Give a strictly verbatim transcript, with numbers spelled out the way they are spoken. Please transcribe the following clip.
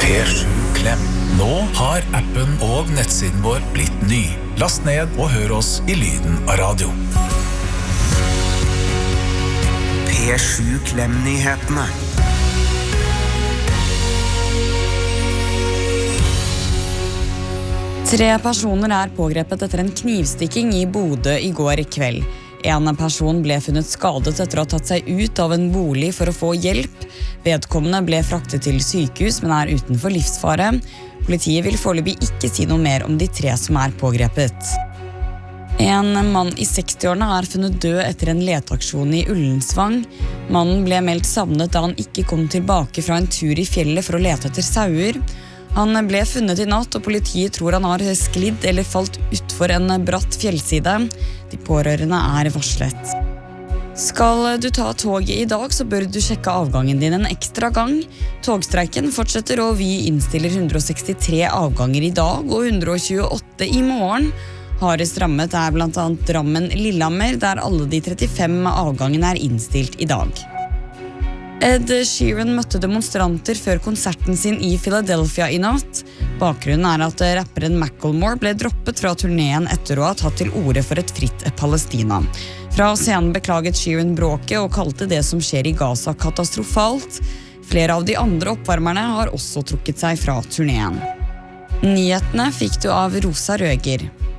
P sju Klem. Nå har appen og nettsiden vår blitt ny. Last ned og hør oss i lyden av radio. P sju Klem-nyhetene. Tre personer er pågrepet etter en knivstikking i Bodø i går kveld. En person ble funnet skadet etter å ha tatt seg ut av en bolig for å få hjelp. Vedkommende ble fraktet til sykehus, men er utenfor livsfare. Politiet vil foreløpig ikke si noe mer om de tre som er pågrepet. En mann i sekstiårene er funnet død etter en leteaksjon i Ullensvang. Mannen ble meldt savnet da han ikke kom tilbake fra en tur i fjellet for å lete etter sauer. Han ble funnet i natt, og politiet tror han har sklidd eller falt utfor en bratt fjellside. De pårørende er varslet. Skal du ta toget i dag, så bør du sjekke avgangen din en ekstra gang. Togstreiken fortsetter, og vi innstiller hundre og sekstitre avganger i dag og hundre og tjueåtte i morgen. Hardest rammet er blant annet Drammen-Lillehammer, der alle de trettifem avgangene er innstilt i dag. Ed Sheeran møtte demonstranter før konserten sin i Philadelphia i natt. Bakgrunnen er at rapperen Macklemore ble droppet fra turneen etter å ha tatt til orde for et fritt Palestina. Fra scenen beklaget Sheeran bråket og kalte det som skjer i Gaza katastrofalt. Flere av de andre oppvarmerne har også trukket seg fra turneen. Nyhetene fikk du av Rosa Røger.